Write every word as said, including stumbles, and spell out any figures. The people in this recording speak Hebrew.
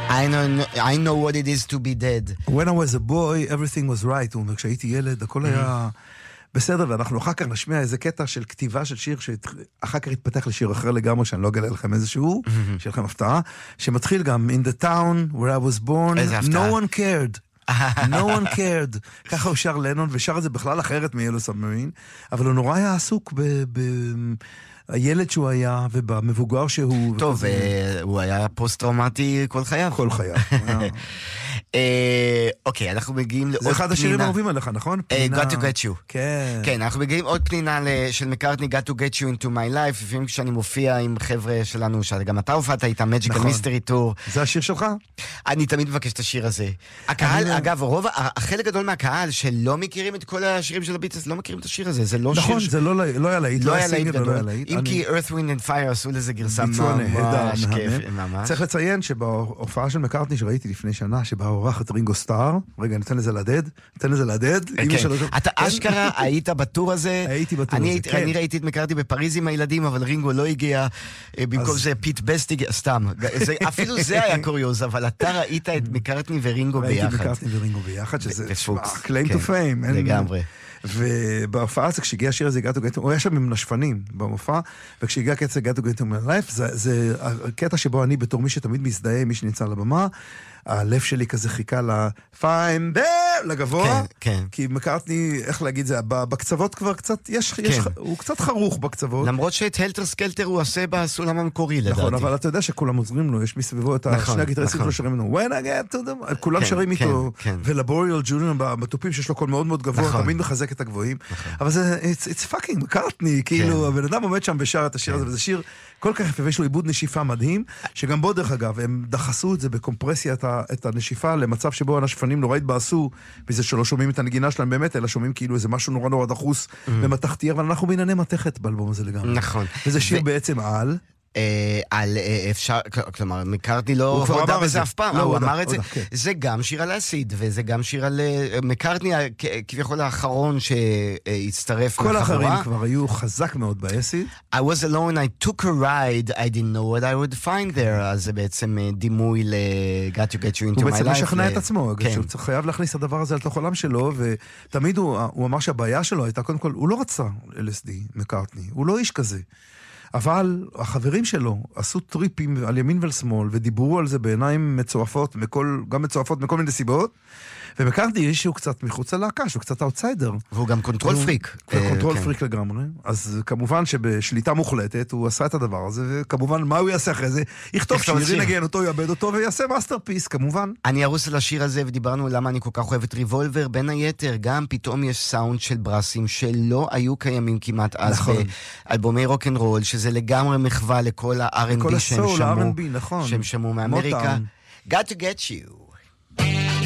I know, I know what it is to be dead. When I was a boy, everything was right. הוא אומר, כשהייתי ילד, הכל היה בסדר, ואנחנו אחר כך נשמיע איזה קטע של כתיבה של שיר, שאחר כך התפתח לשיר אחר לגמרי, שאני לא אגלה לכם איזשהו, שיהיה לכם הפתעה, שמתחיל גם, In the town where I was born, no one cared. no one cared. ככה הוא שר לנון, ושר את זה בכלל אחרת מ-Yellow Submarine, אבל הוא נורא היה עסוק ב... הילד שהוא היה, ובמבוגר שהוא... טוב, הוא היה פוסט-טראומטי כל חייו. כל חייו. אוקיי, אנחנו מגיעים לעוד פנינה. זה אחד השירים האהובים עליך, נכון? Got to get you. כן. כן, אנחנו מגיעים עוד פנינה של מקארטני, Got to get you into my life, לפעמים כשאני מופיע עם חבר'ה שלנו, שגם אתה הופעת איתה, Magical Mystery Tour. זה השיר שלך? אני תמיד מבקש את השיר הזה. הקהל, אגב, החלק גדול מהקהל שלא מכירים את כל השירים של הביטלס, לא מכירים את השיר הזה. זה לא שיר... נכון, זה לא היה להיט, לא היה סינגל, לא היה להיט. אם כי Earth, Wind and Fire עשו לזה גרסה ממש כיף. צריך לציין שבהופעה של מקארטני שראיתי לפני שנה, שבה עורך את רינגו סטאר, רגע, ניתן לזה לדד, ניתן לזה לדד. אתה אשכרה היית בטור הזה. הייתי בטור הזה, כן. אני ראיתי את מקארטני בפריז עם הילדים, אבל רינגו לא הגיע, במקום זה פיט בסט הגיע, סתם. אפילו זה היה קוריוז, אבל אתה ראית את מקארטני ורינגו ביחד. ראיתי מקארטני ורינגו ביחד, שזה claim to fame. לגמרי. ובהופעה הזה, כשהגיע השיר הזה, גאטו גאטו, הוא היה שם עם נשפנים במופע, וכשהגיע הקטע גאטו גאטו מהלייף, זה הקטע שבו אני בתור מי שתמיד מזדהה, מי שנמצא על הבמה, הלב שלי כזה חיכה ל-fine there, לגבוה, כי מקארטני, איך להגיד זה, בקצוות כבר קצת, הוא קצת חרוך בקצוות. למרות שאת הלטר סקלטר הוא עושה בסולם המקורי, לדעתי. נכון, אבל אתה יודע שכולם עוזרים לו, יש מסביבו את שני הגיטריסטים שלו שרים לנו, when I get to the... כולם שרים איתו, ולבוריאל ג'וניור בתופים שיש לו קול מאוד מאוד גבוה, תמיד מחזק את הגבוהים, אבל זה, it's fucking מקארטני, כאילו, הבן אדם עומד שם ושר את השיר הזה, וזה שיר כל כך יפה, ויש לו עיבוד נשיפה מדהים, שגם בו דרך אגב, הם דחסו את זה בקומפרסיה, את הנשיפה, למצב שבו הנשפנים נורא התבאסו, בזה שלא שומעים את הנגינה שלהם באמת, אלא שומעים כאילו איזה משהו נורא נורא דחוס ומתחתי, אבל אנחנו בענייני מתכת באלבום הזה לגמרי. נכון. וזה שיר בעצם על... על אפשר, כלומר, מקארטני לא הודע בזה אף פעם, הוא אמר את זה. זה גם שיר על האסיד, וזה גם שיר על מקארטני, כביכול האחרון שהצטרף כל האחרים כבר היו חזק מאוד באסיד. I was alone, I took a ride, I didn't know what I would find there, אז זה בעצם דימוי ל-Got to get you into my life. הוא בעצם משכנע את עצמו, שהוא חייב להכניס את הדבר הזה לתוך עולם שלו, ותמיד הוא אמר שהבעיה שלו הייתה, קודם כל, הוא לא רצה אל אס די, מקארטני, הוא לא איש כזה. אבל החברים שלו עשו טריפים על ימין ועל שמאל, ודיברו על זה בעיניים מצועפות, מכל, גם מצועפות מכל מיני סיבות, ומקארטני שהוא קצת מחוץ ללהקה, שהוא קצת אאוטסיידר. והוא גם קונטרול פריק. קונטרול פריק לגמרי. אז כמובן שבשליטה מוחלטת הוא עשה את הדבר הזה, וכמובן מה הוא יעשה אחרי זה? יכתוב שיר, ינגן אותו, יאבד אותו, ויעשה מאסטרפיס, כמובן. אני ארוס על השיר הזה, ודיברנו למה אני כל כך אוהב את ריבולבר, בין היתר, גם פתאום יש סאונד של ברסים שלא היו קיימים כמעט אז באלבומי רוק'נ'רול, שזה לגמרי מחווה לכל ה-אר אנד בי שהם שמעו מאמריקה. Got to get you.